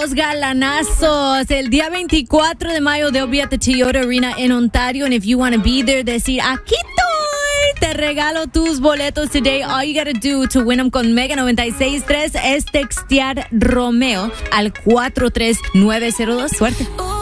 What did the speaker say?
dos galanazos. El día 24 de mayo they'll be at the Toyota Arena in Ontario. And if you want to be there, decir, aquí estoy. Te regalo tus boletos today. All you gotta do to win them con Mega 96.3 es textear Romeo al 43902. Suerte.